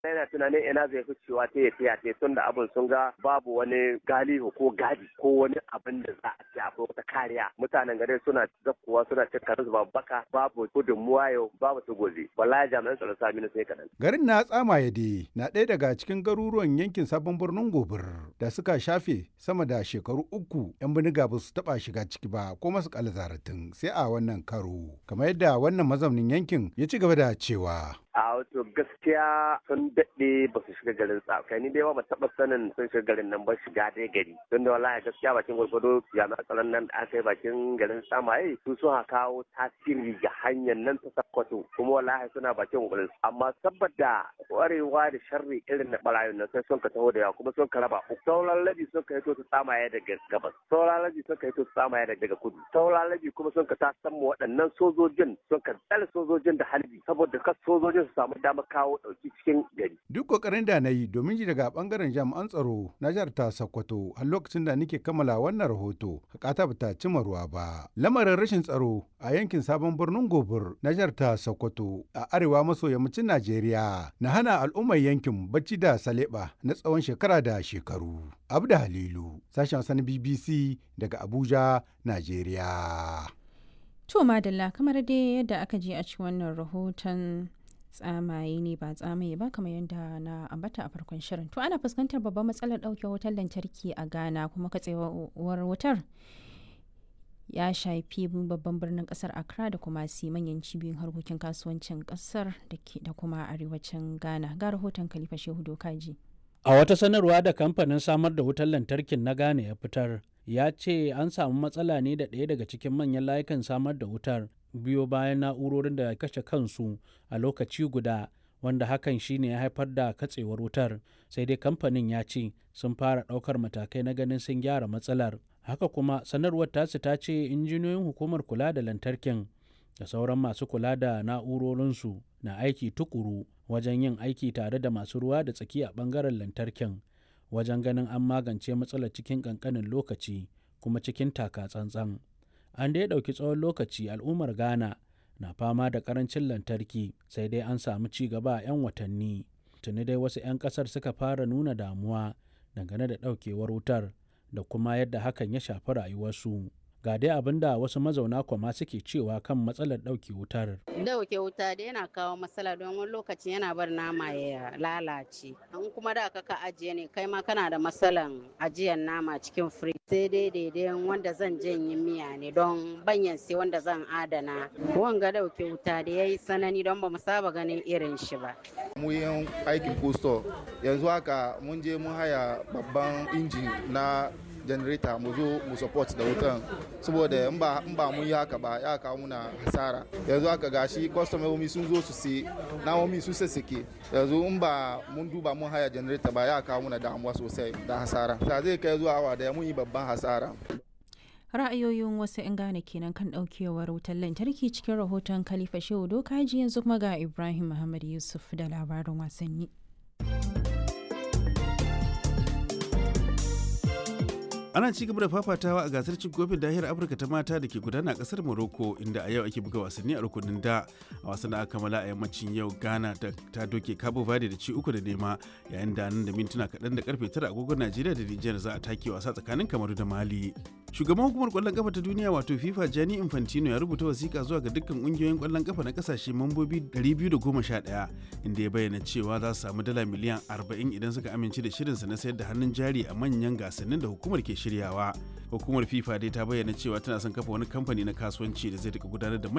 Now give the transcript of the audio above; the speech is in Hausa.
Yana tunanin ina zai fi cewa ta yi tun da abin sun ga babu wani galihu ko gadi ko wani abin da za a ce akwai wata kariya. Mutanen gari suna zakkuwa suna cin karansu babu baka babu gudunmuwa yau babu su gobe. Wallahi jami'an tsaro sami na sai kaɗan. Garin na Tsamayade na ɗaya daga cikin garuruwan yankin sabon birnin Gobir da suka shafe sama da shekaru 3 'yan bindiga ba su taɓa shiga ciki ba ko masu zaratin sai a wannan karo. Kamar yadda wannan mazaunin yankin ya ci gaba da cewa. A wato gaskiya sun daɗe ba su shiga garin kai ni dai ba taɓa sanin sun shiga garin nan ba shiga dai gari don da wallahi gaskiya bakin gwargwado jami'an tsaron nan da aka yi bakin garin Samaye su sun kawo tasiri ga hanyar nan ta Sokoto kuma wallahi suna bakin gwarin amma saboda kwarewa da sharri irin na barayin nan sai sun ka taho da yawa kuma sun ka raba sauran labi sun ka hito su Samaye daga gabas sauran labi sun ka hito su Samaye daga kudu sauran labi kuma sun ka tasan mu waɗannan sojojin sun ka tsare sojojin da halbi saboda kas sojojin su samu damar kawo ɗauki cikin gari. Duk kokarin da na yi domin ji daga bangaren jami'an tsaro na jihar ta Sokoto har lokacin da nake kammala wannan rahoto hakata bata cimma ruwa ba. Lamarin rashin tsaro a yankin sabon birnin Gobir na jihar ta Sokoto a arewa maso yammacin Najeriya na hana al'ummar yankin bacci da saleba na tsawon shekara da shekaru. Abda Halilu, sashen Hausa BBC daga Abuja, Najeriya. To madalla kamar dai yadda aka je a cikin wannan rahoton tsamaye ne ba tsamaye ba kamar yadda na ambata a farkon shirin. To ana fuskantar babban matsalar ɗauke wutar lantarki a Ghana kuma katsewar wutar ya shafi babban birnin kasar Accra da kuma manyan cibiyoyin harkokin kasuwancin kasar da kuma arewacin Ghana. Ga rahoton Khalifa Shehu Dokaji. A wata sanarwa da kamfanin samar da wutar lantarkin na Ghana ya fitar, ya ce an samu matsala ne da ɗaya daga cikin manyan layukan samar da wutar biyo bayan na'urorin da kashe kansu a lokaci guda, wanda hakan shine ya haifar da katsewar wutar. Sai dai kamfanin ya ce sun fara ɗaukar matakai na ganin sun gyara matsalar. Haka kuma sanarwar tasu ta ce injiniyoyin hukumar kula da lantarkin da sauran masu kula da na'urorinsu na aiki tukuru wajen yin aiki tare da masu ruwa da tsaki a ɓangaren lantarkin wajen ganin an magance matsalar cikin ƙanƙanin lokaci kuma cikin taka tsantsan. An dai ɗauki tsawon lokaci al'ummar Ghana na fama da ƙarancin lantarki, sai dai an samu ci gaba a 'yan watanni. Tuni dai wasu 'yan ƙasar suka fara nuna damuwa dangane da ɗaukewar wutar da kuma yadda hakan ya shafi rayuwarsu. Ga dai abin da wasu mazauna Kwama suke cewa kan matsalar ɗauke wutar. Dauke wuta da yana kawo matsala don wani lokaci yana bar nama ya lalace. An kuma da ka ajiye ne kai ma kana da matsalan ajiyar nama cikin firij. Sai dai daidai wanda zan janye miya ne don banyan sai wanda zan adana. Wanga dauke wuta da yayi sanani don ba mu saba ganin irin shi ba. Mu yin aikin posto yanzu haka mun je mun haya babban injin na generator mu zo mu support da wutan saboda in ba mun yi haka ba ya kawo muna hasara. Yanzu haka gashi customer sun zo su sai namomi su sassake, yanzu in ba mun duba mun haya generator ba ya kawo muna damuwa sosai da hasara. Ta zai kai zuwa awa da mun yi babban hasara. Ra'ayoyin wasu 'yan Ghana kenan kan ɗaukewar wutar lantarki cikin rahoton Khalifa Shehu Dokaji. Yanzu kuma ga Ibrahim Muhammad Yusuf da labarin wasanni. Ana ci gaba da fafatawa a gasar cin kofin nahiyar Afirka ta mata da ke gudana a kasar Morocco, inda a yau ake buga wasanni a rukunin da. A wasan da aka kammala a yammacin yau, Ghana ta doke Cabo Verde da ci 3-0, yayin da nan da mintuna kaɗan da karfe 9 agogon Najeriya da Nijar za a take wasa tsakanin Kamaru da Mali. Shugaban hukumar kwallon kafa ta duniya wato FIFA Gianni Infantino ya rubuta wasiƙa zuwa ga dukkan ƙungiyoyin kwallon kafa na kasashe mambobi 211, inda ya bayyana cewa za su samu dala miliyan 40 idan suka amince da shirinsa na sayar da hannun jari a manyan gasannin da hukumar ke shiryawa. Hukumar FIFA dai ta bayyana cewa tana son kafa wani kamfani na kasuwanci da zai rika gudanar da